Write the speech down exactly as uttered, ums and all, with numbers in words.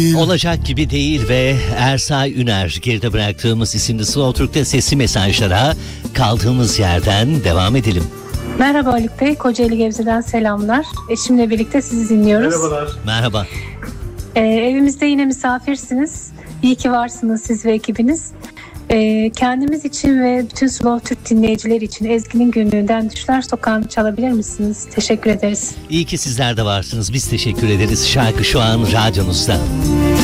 Olacak gibi değil ve Ersay Üner geride bıraktığımız isimli Slow Türk'te sesli mesajlara kaldığımız yerden devam edelim. Merhaba Haluk Bey, Kocaeli Gebze'den selamlar. Eşimle birlikte sizi dinliyoruz. Merhabalar. Merhaba. Ee, evimizde yine misafirsiniz. İyi ki varsınız siz ve ekibiniz. Ee, kendimiz için ve bütün Slow Türk dinleyiciler için Ezgi'nin günlüğünden Düşler Sokağı'nı çalabilir misiniz? Teşekkür ederiz. İyi ki sizler de varsınız. Biz teşekkür ederiz. Şarkı şu an radyonuzda.